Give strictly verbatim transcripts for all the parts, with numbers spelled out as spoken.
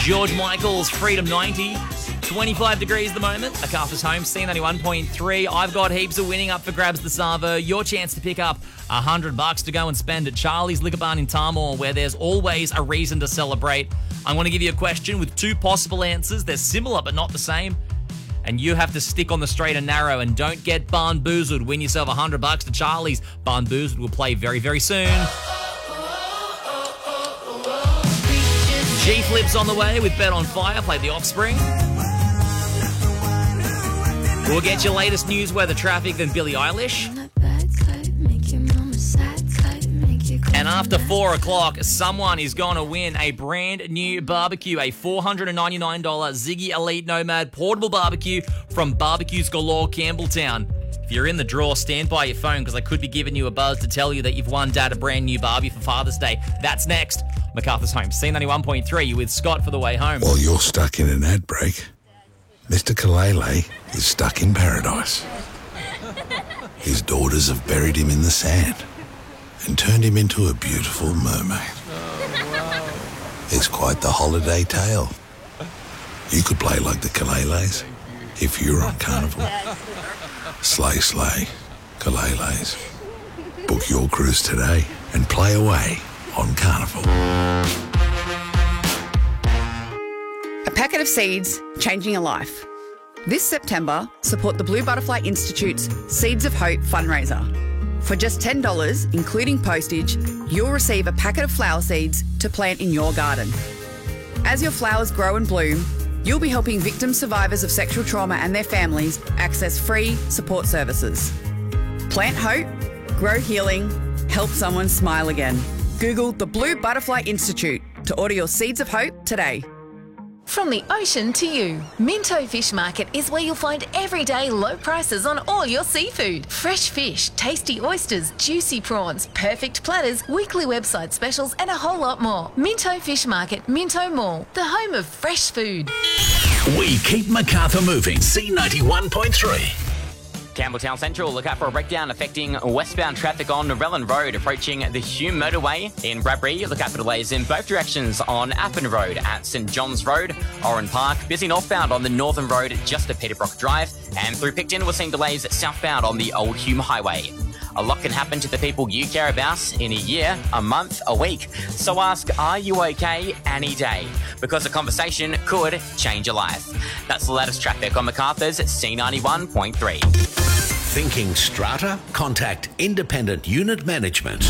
George Michael's Freedom ninety. twenty-five degrees at the moment. Macarthur's home, C ninety-one point three. I've got heaps of winning up for grabs this Savo. Your chance to pick up a hundred bucks to go and spend at Charlie's Liquor Barn in Tamor, where there's always a reason to celebrate. I'm going to give you a question with two possible answers. They're similar but not the same. And you have to stick on the straight and narrow and don't get barnboozled. Win yourself a hundred bucks to Charlie's. Barnboozled will play very, very soon. G-Flip's on the way with Bet on Fire. Play The Offspring. We'll get your latest news, weather, traffic, then Billie Eilish. And after four o'clock, someone is going to win a brand new barbecue, a four hundred ninety-nine dollars Ziggy Elite Nomad portable barbecue from Barbecues Galore, Campbelltown. If you're in the draw, stand by your phone because I could be giving you a buzz to tell you that you've won Dad a brand new barbie for Father's Day. That's next. Macarthur's home, C ninety-one point three. You with Scott for the way home. While you're stuck in an ad break, Mister Kalele is stuck in paradise. His daughters have buried him in the sand and turned him into a beautiful mermaid. Oh, wow. It's quite the holiday tale. You could play like the Kaleles if you're on Carnival. Slay, slay, Kaleles. Book your cruise today and play away on Carnival. A packet of seeds, changing a life. This September, support the Blue Butterfly Institute's Seeds of Hope fundraiser. For just ten dollars, including postage, you'll receive a packet of flower seeds to plant in your garden. As your flowers grow and bloom, you'll be helping victim survivors of sexual trauma and their families access free support services. Plant hope, grow healing, help someone smile again. Google the Blue Butterfly Institute to order your Seeds of Hope today. From the ocean to you, Minto Fish Market is where you'll find everyday low prices on all your seafood. Fresh fish, tasty oysters, juicy prawns, perfect platters, weekly website specials and a whole lot more. Minto Fish Market, Minto Mall, the home of fresh food. We keep Macarthur moving. C ninety-one point three. Campbelltown Central, look out for a breakdown affecting westbound traffic on Norellan Road approaching the Hume Motorway. In Bradbury, look out for delays in both directions on Appin Road at St John's Road. Oran Park, busy northbound on the Northern Road just at Peterbrook Drive. And through Picton, we're seeing delays southbound on the Old Hume Highway. A lot can happen to the people you care about in a year, a month, a week. So ask, are you okay any day? Because a conversation could change your life. That's the latest traffic on Macarthur's C ninety-one point three. Thinking strata? Contact Independent Unit Management.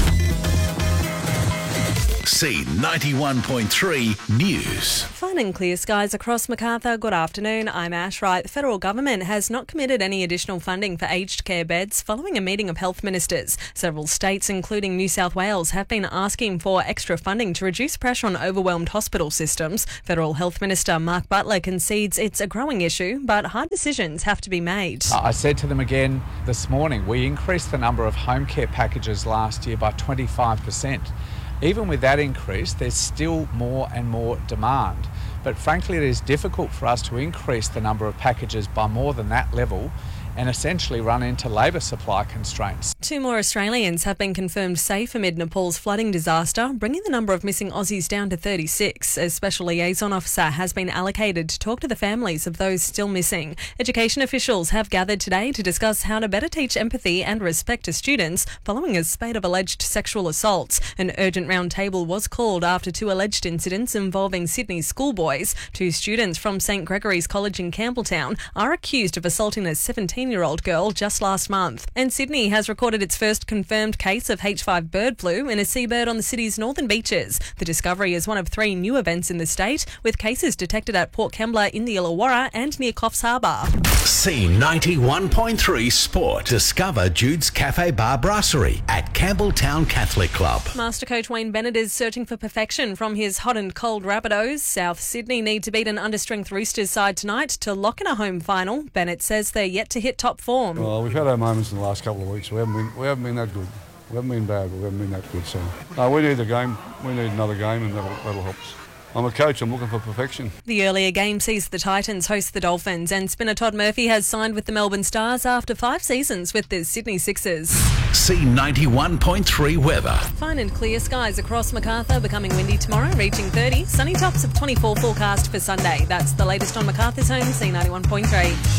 C ninety-one point three News. Fun and clear skies across Macarthur. Good afternoon. I'm Ash Wright. The federal government has not committed any additional funding for aged care beds following a meeting of health ministers. Several states, including New South Wales, have been asking for extra funding to reduce pressure on overwhelmed hospital systems. Federal Health Minister Mark Butler concedes it's a growing issue, but hard decisions have to be made. I said to them again this morning, we increased the number of home care packages last year by twenty-five percent. Even with that increase, there's still more and more demand. But frankly, it is difficult for us to increase the number of packages by more than that level and essentially run into labour supply constraints. Two more Australians have been confirmed safe amid Nepal's flooding disaster, bringing the number of missing Aussies down to thirty-six. A special liaison officer has been allocated to talk to the families of those still missing. Education officials have gathered today to discuss how to better teach empathy and respect to students following a spate of alleged sexual assaults. An urgent roundtable was called after two alleged incidents involving Sydney schoolboys. Two students from St Gregory's College in Campbelltown are accused of assaulting a seventeen-year-old girl just last month. And Sydney has recorded its first confirmed case of H five bird flu in a seabird on the city's northern beaches. The discovery is one of three new events in the state, with cases detected at Port Kembla in the Illawarra and near Coffs Harbour. C ninety-one point three Sport. Discover Jude's Cafe Bar Brasserie at Campbelltown Catholic Club. Master coach Wayne Bennett is searching for perfection from his hot and cold Rabbitohs. South Sydney need to beat an understrength Roosters side tonight to lock in a home final. Bennett says they're yet to hit top form. Well, we've had our moments in the last couple of weeks. We haven't been, we haven't been that good. We haven't been bad, but we haven't been that good. So uh, we need the game. We need another game, and that'll, that'll help us. I'm a coach. I'm looking for perfection. The earlier game sees the Titans host the Dolphins, and spinner Todd Murphy has signed with the Melbourne Stars after five seasons with the Sydney Sixers. C ninety-one point three weather. Fine and clear skies across Macarthur, becoming windy tomorrow, reaching thirty. Sunny tops of twenty-four forecast for Sunday. That's the latest on Macarthur's home, C ninety-one point three.